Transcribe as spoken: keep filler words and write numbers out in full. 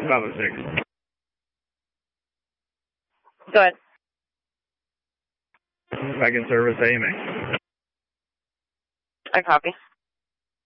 Bravo six. Go ahead. Back in service, A M A. I copy.